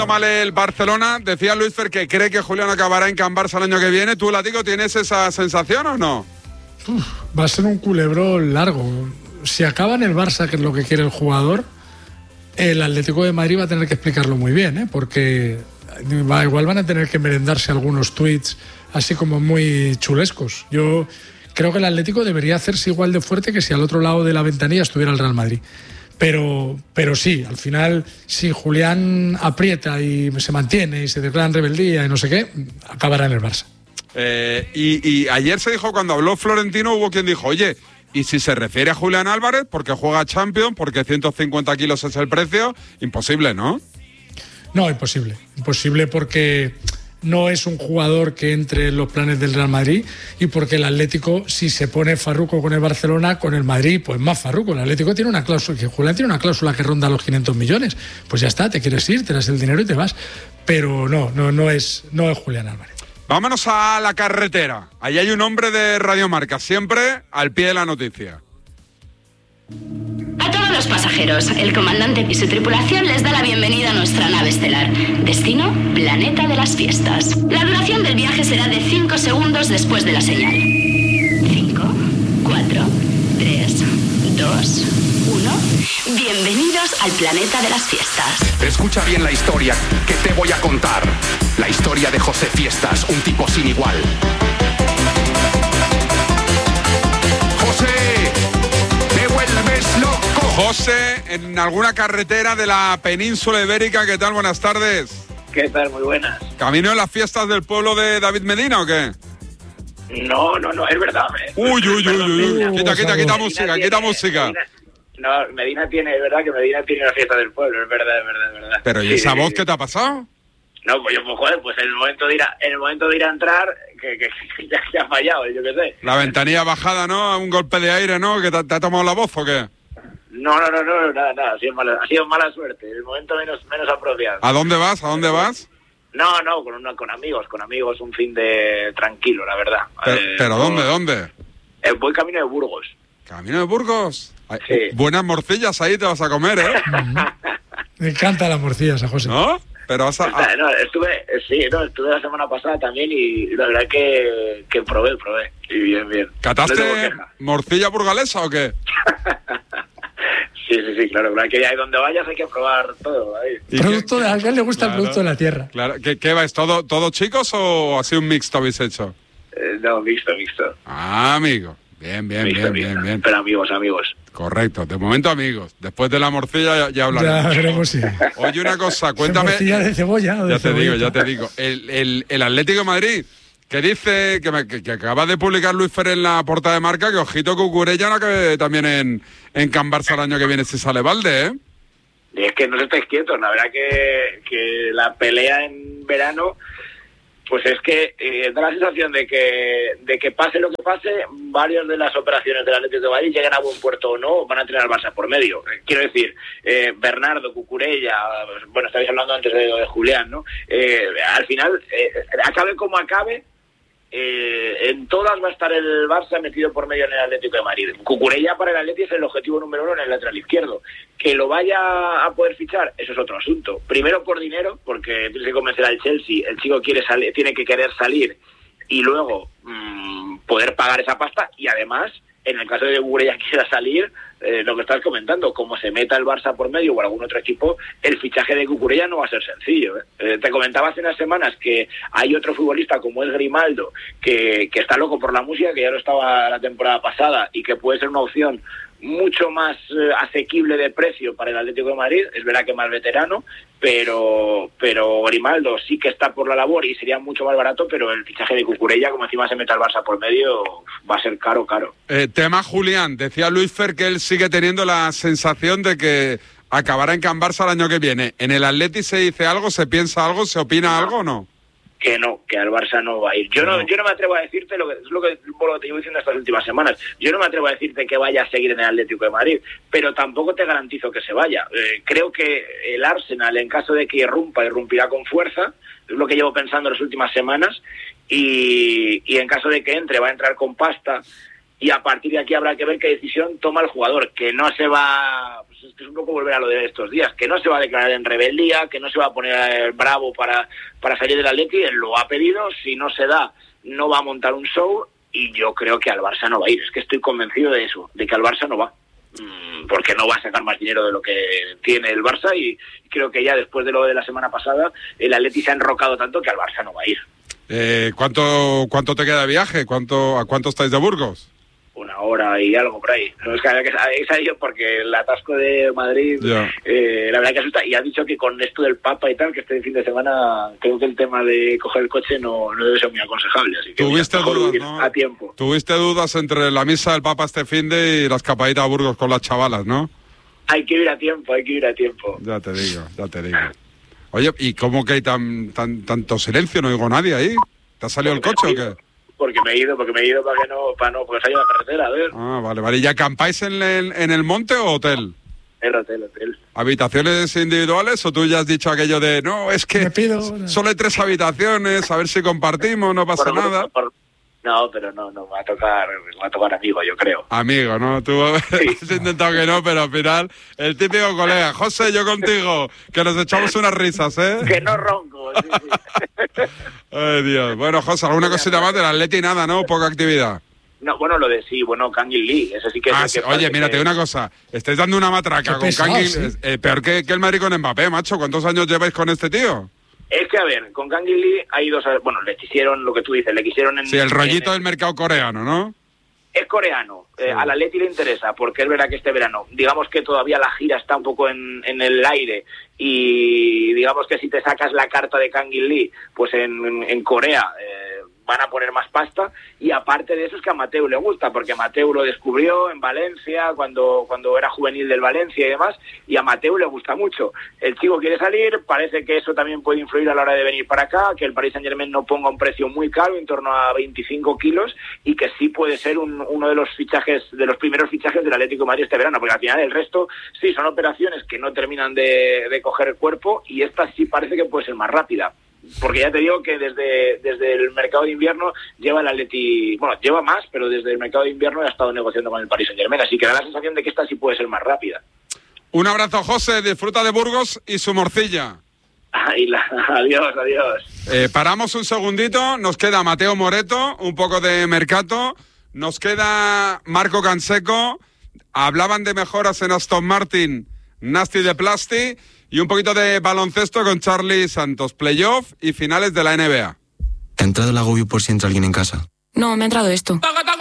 mal el Barcelona, decía Luis Fer que cree que Julián acabará en Can Barça el año que viene. ¿Tú, Látigo, tienes esa sensación o no? Va a ser un culebrón largo. Si acaba en el Barça, que es lo que quiere el jugador, el Atlético de Madrid va a tener que explicarlo muy bien, porque igual van a tener que merendarse algunos tuits así como muy chulescos. Yo creo que el Atlético debería hacerse igual de fuerte que si al otro lado de la ventanilla estuviera el Real Madrid. Pero sí, al final, si Julián aprieta y se mantiene y se declara en rebeldía y no sé qué, acabará en el Barça. Y ayer se dijo, cuando habló Florentino, hubo quien dijo, oye, y si se refiere a Julián Álvarez, porque juega Champions, porque 150 kilos es el precio, imposible, ¿no? No, imposible. Imposible porque no es un jugador que entre en los planes del Real Madrid y porque el Atlético, si se pone farruco con el Barcelona, con el Madrid, pues más farruco. El Atlético tiene una cláusula, que Julián tiene una cláusula que ronda los 500 millones. Pues ya está, te quieres ir, te das el dinero y te vas. Pero no es Julián Álvarez. Vámonos a la carretera. Ahí hay un hombre de Radio Marca, siempre al pie de la noticia. A todos los pasajeros, el comandante y su tripulación les da la bienvenida a nuestra nave estelar. Destino, Planeta de las Fiestas. La duración del viaje será de 5 segundos después de la señal. 5, 4, 3, 2, 1. Bienvenidos al Planeta de las Fiestas. Escucha bien la historia que te voy a contar. La historia de José Fiestas, un tipo sin igual. José, me vuelves loco. José, en alguna carretera de la península ibérica, ¿qué tal? Buenas tardes. ¿Qué tal? Muy buenas. ¿Camino de las fiestas del pueblo de David Medina o qué? No, es verdad. Uy. Quita música. Medina tiene, es verdad que Medina tiene la fiesta del pueblo, es verdad. Pero ¿y esa voz qué te ha pasado? No, pues en el momento de ir a entrar, que ha fallado, yo qué sé. La ventanilla bajada, ¿no? Un golpe de aire, ¿no? ¿Que te ha tomado la voz o qué? No, nada, ha sido mala suerte, el momento menos apropiado. ¿A dónde vas? No, con amigos, un fin de tranquilo, la verdad. ¿Pero dónde? Voy camino de Burgos. ¿Camino de Burgos? Sí. Buenas morcillas ahí te vas a comer, ¿eh? Me encantan las morcillas a José. ¿No? Pero estuve la semana pasada también y la verdad que probé y bien. ¿Cataste morcilla burgalesa o qué? Sí, claro, que ya donde vayas hay que probar todo. Ahí. A alguien le gusta el producto de la tierra. Claro, ¿qué vais? ¿Todo chicos o así un mixto habéis hecho? No, mixto. Ah, amigo. Bien. Pero amigos. Correcto, de momento amigos. Después de la morcilla ya hablaremos. Ya veremos, sí. Oye, una cosa, cuéntame. Morcilla de cebolla. Ya te digo. El Atlético de Madrid, que dice que acaba de publicar Luis Fer en la portada de Marca, que ojito Cucurella no acabe también en Can Barça el año que viene si sale Valde, ¿eh? Y es que no estáis quietos, la verdad que la pelea en verano, pues es que da la sensación de que pase lo que pase, varias de las operaciones del Atlético de Madrid lleguen a buen puerto o no, van a tener al Barça por medio. Quiero decir, Bernardo, Cucurella, bueno, estabais hablando antes de Julián, ¿no? Al final, acabe como acabe, en todas va a estar el Barça metido por medio en el Atlético de Madrid. Cucurella para el Atlético es el objetivo número 1 en el lateral izquierdo. Que lo vaya a poder fichar, eso es otro asunto. Primero por dinero, porque tienes que convencer al Chelsea, el chico tiene que querer salir y luego poder pagar esa pasta, y además, en el caso de que Cucurella quiera salir, lo que estás comentando, como se meta el Barça por medio o algún otro equipo, el fichaje de Cucurella no va a ser sencillo. Te comentaba hace unas semanas que hay otro futbolista como es Grimaldo, que está loco por la música, que ya lo estaba la temporada pasada y que puede ser una opción mucho más asequible de precio para el Atlético de Madrid. Es verdad que más veterano, pero Grimaldo sí que está por la labor y sería mucho más barato, pero el fichaje de Cucurella, como encima se meta el Barça por medio, va a ser caro. Tema Julián, decía Luis Fer que él sigue teniendo la sensación de que acabará en Can Barça el año que viene. ¿En el Atleti se dice algo, se piensa algo, se opina algo o no? Que al Barça no va a ir. Yo no me atrevo a decirte lo que te llevo diciendo estas últimas semanas. Yo no me atrevo a decirte que vaya a seguir en el Atlético de Madrid, pero tampoco te garantizo que se vaya. Creo que el Arsenal, en caso de que irrumpirá con fuerza, es lo que llevo pensando en las últimas semanas, y en caso de que entre, va a entrar con pasta, y a partir de aquí habrá que ver qué decisión toma el jugador, que no se va... Pues, esto es un poco volver a lo de estos días, que no se va a declarar en rebeldía, que no se va a poner bravo para salir del Atleti, él lo ha pedido, si no se da, no va a montar un show, y yo creo que al Barça no va a ir, es que estoy convencido de eso, de que al Barça no va, porque no va a sacar más dinero de lo que tiene el Barça, y creo que ya después de lo de la semana pasada, el Atleti se ha enrocado tanto que al Barça no va a ir. ¿Cuánto te queda de viaje? ¿A cuánto estáis de Burgos? 1 hora y algo por ahí. No, es que he salido porque el atasco de Madrid, la verdad que asusta. Y ha dicho que con esto del Papa y tal, que este fin de semana, creo que el tema de coger el coche no debe ser muy aconsejable. Así que tuviste dudas, ¿no? A tiempo. Tuviste dudas entre la misa del Papa este fin de y la escapadita a Burgos con las chavalas, ¿no? Hay que ir a tiempo. Ya te digo. Oye, ¿y cómo que hay tanto silencio? No oigo nadie ahí. ¿Te ha salido el coche o qué? Porque me he ido porque se ha ido a la carretera, a ver. Ah, vale. ¿Y acampáis en el monte o hotel? El hotel. ¿Habitaciones individuales o tú ya has dicho aquello de no, es que solo hay 3 habitaciones, a ver si compartimos, no pasa nada? No, pero no, me va a tocar amigo, yo creo. Amigo, ¿no? Tú has intentado que no, pero al final, el típico colega, José, yo contigo, que nos echamos unas risas, ¿eh? Que no ronco, sí. Ay, Dios. Bueno, José, ¿alguna cosita más del Atleti? Nada, ¿no? Poca actividad. No, bueno, Kangin Lee, eso sí que... Oye, mira, te digo una cosa, estáis dando una matraca con Kangin, peor que el Madrid con Mbappé, macho. ¿Cuántos años lleváis con este tío? Es que, a ver, con Kangin Lee hay 2... Bueno, le quisieron lo que tú dices, le quisieron... Sí, el rollito del mercado coreano, ¿no? Es coreano, al Atleti le interesa, porque es verdad que este verano, digamos que todavía la gira está un poco en el aire, y digamos que si te sacas la carta de Kangin Lee, pues en Corea... van a poner más pasta, y aparte de eso es que a Mateu le gusta, porque Mateu lo descubrió en Valencia, cuando era juvenil del Valencia y demás, y a Mateu le gusta mucho. El chico quiere salir, parece que eso también puede influir a la hora de venir para acá, que el Paris Saint-Germain no ponga un precio muy caro, en torno a 25 kilos, y que sí puede ser uno de los primeros fichajes del Atlético de Madrid este verano, porque al final el resto sí son operaciones que no terminan de coger el cuerpo, y esta sí parece que puede ser más rápida. Porque ya te digo que desde el mercado de invierno lleva el Atleti, bueno, lleva más, pero desde el mercado de invierno ha estado negociando con el Paris Saint-Germain, así que da la sensación de que esta sí puede ser más rápida. Un abrazo, José, disfruta de Burgos y su morcilla. Adiós. Paramos un segundito, nos queda Mateo Moreto, un poco de mercato, nos queda Marco Canseco, hablaban de mejoras en Aston Martin, Nasty de Plasti, y un poquito de baloncesto con Charlie Santos, playoff y finales de la NBA. ¿Te ha entrado el agobio por si entra alguien en casa? No, me ha entrado esto.